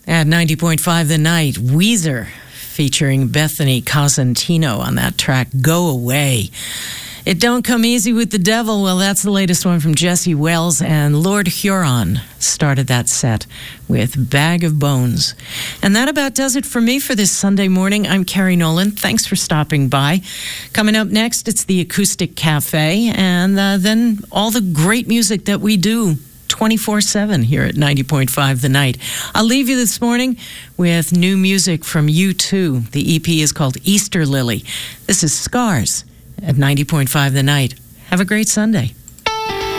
At 90.5 The Night, Weezer featuring Bethany Cosentino on that track, Go Away. It Don't Come Easy with the Devil. Well, that's the latest one from Jesse Wells, and Lord Huron started that set with Bag of Bones. And that about does it for me for this Sunday morning. I'm Carrie Nolan. Thanks for stopping by. Coming up next, it's the Acoustic Cafe, and then all the great music that we do 24/7 here at 90.5 The Night. I'll leave you this morning with new music from U2. The EP is called Easter Lily. This is Scars at 90.5 The Night. Have a great Sunday.